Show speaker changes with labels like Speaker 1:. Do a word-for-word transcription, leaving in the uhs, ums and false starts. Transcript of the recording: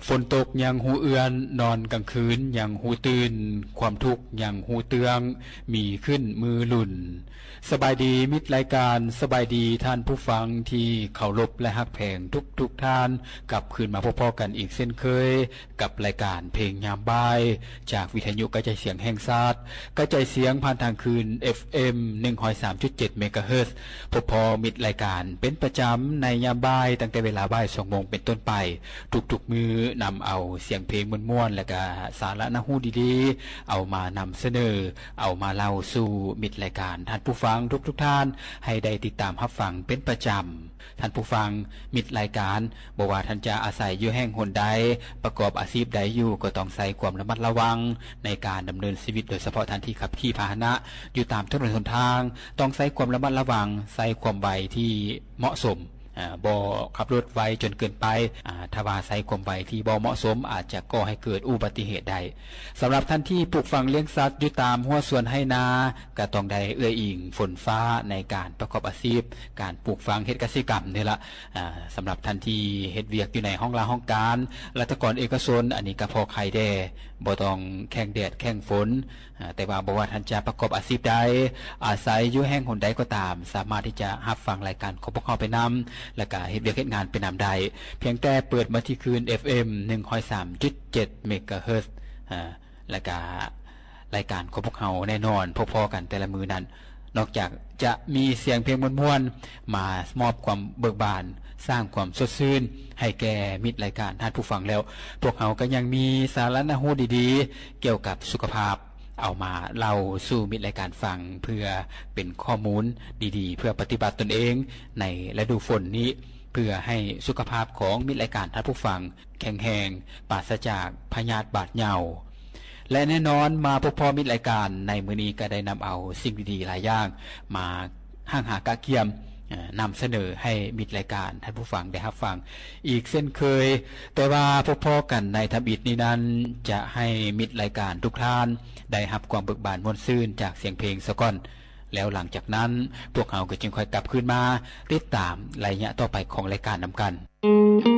Speaker 1: ฝนตกยังหูเอือนนอนกลางคืนยังหูตื่นความทุกข์ยังหูเตืองมีขึ้นมือหลุ่นสบายดีมิตรรายการสบายดีท่านผู้ฟังที่เคารพและฮักแพงทุกทุกท่านกลับคืนมาพบๆกันอีกเช่นเคยกับรายการเพลงยามบ่ายจากวิทยุกระจายเสียงแห่งชาติกระจายเสียงผ่านทางคืน เอฟ เอ็ม หนึ่งร้อยสามจุดเจ็ด เมกะเฮิรตซ์พบพอมิตรรายการเป็นประจำในยามบ่ายตั้งแต่เวลาบ่ายสองโมงเป็นต้นไปทุกๆมือนำเอาเสียงเพลงม่วนๆและก็สาระน่าฮู้ดีๆเอามานำเสนอเอามาเล่าสู่มิตรรายการท่านผู้ฟังทุกๆท่านให้ได้ติดตามรับฟังเป็นประจำท่านผู้ฟังมิตรรายการบ่ว่าท่านจะอาศัยอยู่แห่งหนใดประกอบอาชีพใดอยู่ก็ต้องใส่ความระมัดระวังในการดำเนินชีวิตโดยเฉพาะท่านที่ขับขี่พาหนะอยู่ตามถนนหนทางต้องใส่ความระมัดระวังใส่ความไวที่เหมาะสมบ่ขับรถไวจนเกินไปถ้าว่าใส่ความไวที่บ่เหมาะสมอาจจะก่อให้เกิดอุบัติเหตุได้สำหรับท่านที่ปลูกฝังเลี้ยงสัตว์อยู่ตามหัวสวนให้นาก็ต้องได้เอื้ออิงฝนฟ้าในการประกอบอาชีพการปลูกฝังเฮ็ดเกษตรกรรมนี่ละสำหรับท่านที่เฮ็ดเวียกอยู่ในห้องลาห้องการรัฐกรเอกชนอันนี้ก็พอใครได้บ่ต้องแข่งแดดแข่งฝนแต่ว่าบ่ว่าท่านจะประกอบอาชีพใดอาศัยอยู่แห่งหนใดก็ตามสามารถที่จะรับฟังรายการของพวกเราไปนำและก็เฮ็ดเวียกเฮ็ดงานไปนำได้เพียงแต่เปิดมาที่คืน เอฟ เอ็ม หนึ่งร้อยสามจุดเจ็ด เมกะเฮิรตซ์อ่าและก็รายการของพวกเราแน่นอนพอๆกันแต่ละมือนั้นนอกจากจะมีเสียงเพลงม่วนๆมามอบความเบิกบานสร้างความสดชื่นให้แก่มิตรรายการท่านผู้ฟังแล้วพวกเราก็ยังมีสาระน่ารู้ดีๆเกี่ยวกับสุขภาพเอามาเล่าสู่มิตรรายการฟังเพื่อเป็นข้อมูลดีๆเพื่อปฏิบัติตนเองในฤดูฝนนี้เพื่อให้สุขภาพของมิตรรายการท่านผู้ฟังแข็งแรงปราศจากพยาธิบาดเหงาและแน่นอนมาพบพอมิตรรายการในมื้อนี้ก็ได้นำเอาสิ่งดีๆหลายอย่างมาห้างหากะเกียมนำเสนอให้มิตรรายการท่านผู้ฟังได้รับฟังอีกเช่นเคยแต่ว่าพบๆกันในทบิดนี้นั้นจะให้มิตรรายการทุกท่านได้รับความเบิกบานม่วนซื่นจากเสียงเพลงซะก่อนแล้วหลังจากนั้นพวกเราก็จึงค่อยกลับคืนมาติดตามรายละเอียดต่อไปของรายการนำกัน